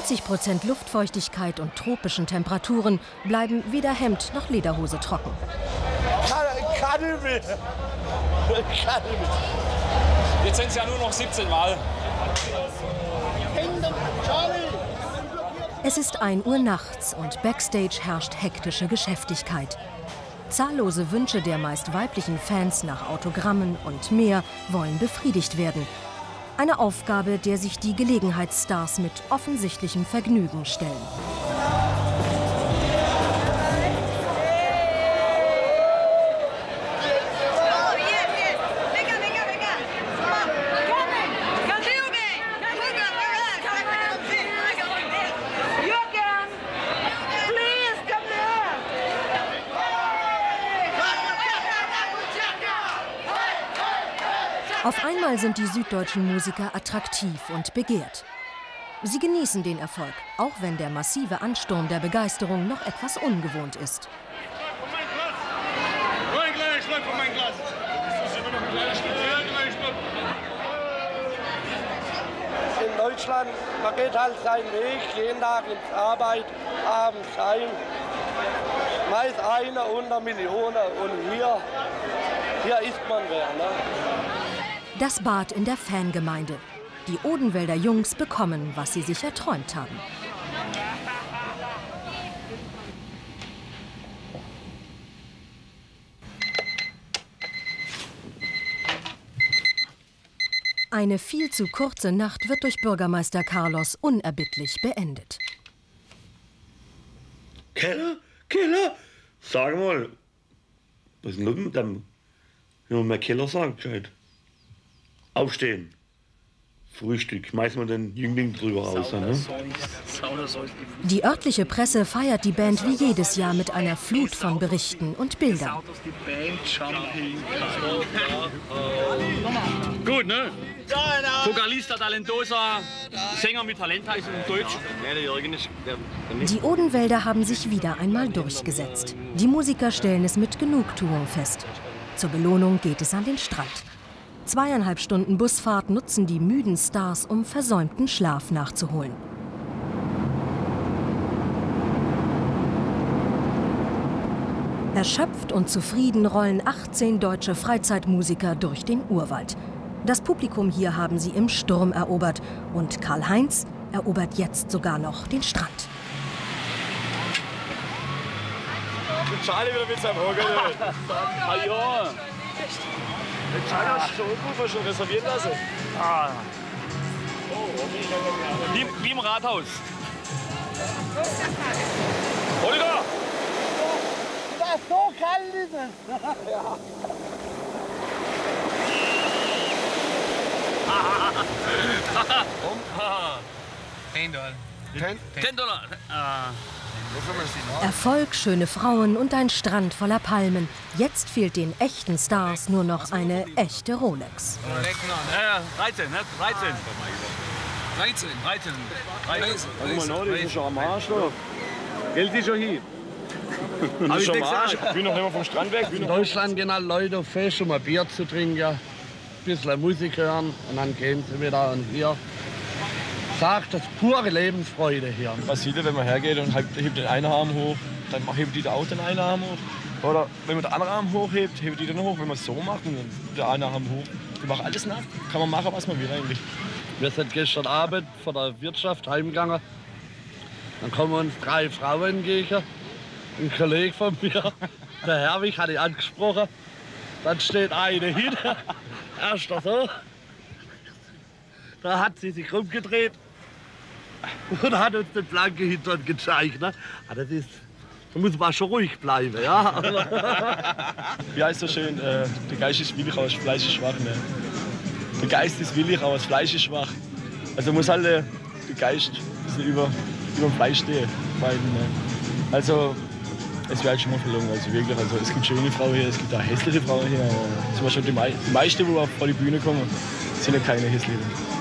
90% Luftfeuchtigkeit und tropischen Temperaturen bleiben weder Hemd noch Lederhose trocken. Jetzt sind es ja nur noch 17 Mal. Es ist 1 Uhr nachts und backstage herrscht hektische Geschäftigkeit. Zahllose Wünsche der meist weiblichen Fans nach Autogrammen und mehr wollen befriedigt werden. Eine Aufgabe, der sich die Gelegenheitsstars mit offensichtlichem Vergnügen stellen. Auf einmal sind die süddeutschen Musiker attraktiv und begehrt. Sie genießen den Erfolg, auch wenn der massive Ansturm der Begeisterung noch etwas ungewohnt ist. In Deutschland, man geht halt seinen Weg, jeden Tag ins Arbeit, abends heim. Meist 1 Million und hier isst man wer, ne? Das Bad in der Fangemeinde. Die Odenwälder Jungs bekommen, was sie sich erträumt haben. Eine viel zu kurze Nacht wird durch Bürgermeister Carlos unerbittlich beendet. Keller? Sag mal, was ist denn los mit dem? Wenn man mehr Keller sagt, gescheit. Aufstehen. Frühstück. Schmeißen wir den Jüngling drüber raus. Ne? Die örtliche Presse feiert die Band wie jedes Jahr mit einer Flut von Berichten und Bildern. Gut, ne? Vokalista, Talentosa, Sänger mit Talent heißt in Deutsch. Die Odenwälder haben sich wieder einmal durchgesetzt. Die Musiker stellen es mit Genugtuung fest. Zur Belohnung geht es an den Strand. 2,5 Stunden Busfahrt nutzen die müden Stars, um versäumten Schlaf nachzuholen. Erschöpft und zufrieden rollen 18 deutsche Freizeitmusiker durch den Urwald. Das Publikum hier haben sie im Sturm erobert und Karl-Heinz erobert jetzt sogar noch den Strand. Charlie wieder mit seinem Orgel. Ah ja. Charlie hat schon schon reservieren lassen. Ah. Wie im Rathaus. Oliver! Das ist so kalt, ist es. Ja. $10. Erfolg, schöne Frauen und ein Strand voller Palmen. Jetzt fehlt den echten Stars nur noch eine echte Rolex. 13, ne? 13. 13. Guck mal, noch, die ist schon am Arsch. Geld ist schon hier. Hab ich schon Arsch. Ich bin noch nicht mal vom Strand weg. In Deutschland gehen alle Leute auf Fest, um ein Bier zu trinken, ein bisschen Musik hören und dann gehen sie wieder. Und hier sagt das pure Lebensfreude hier. Was sieht ihr, wenn man hergeht und hebt den einen Arm hoch, dann hebt die da auch den einen Arm hoch. Oder wenn man den anderen Arm hochhebt, hebt die den hoch. Wenn man es so macht, und der eine Arm hoch. Die machen alles nach. Kann man machen, was man will eigentlich. Wir sind gestern Abend von der Wirtschaft heimgegangen. Dann kommen uns 3 Frauen entgegen. Ein Kollege von mir, der Herwig, hat ihn angesprochen. Dann steht eine hinter. Erst so. Da hat sie sich rumgedreht und hat uns den blanken Hintern gezeigt. Ne? Das ist, da muss man schon ruhig bleiben. Ja? Wie heißt das schön? Der Geist ist willig, aber das Fleisch ist schwach. Ne? Der Geist ist willig, aber das Fleisch ist schwach. Also muss halt der Geist ein bisschen über dem Fleisch stehen. Also es wird halt schon mal verloren. Also wirklich, also es gibt schöne Frauen hier, es gibt auch hässliche Frauen hier. Zum Beispiel die meisten, die vor die Bühne kommen, sind ja keine hässlichen.